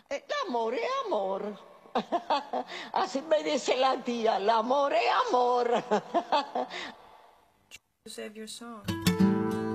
L'amore è amor. Así me dice la tía, el amor es amor. Save your song.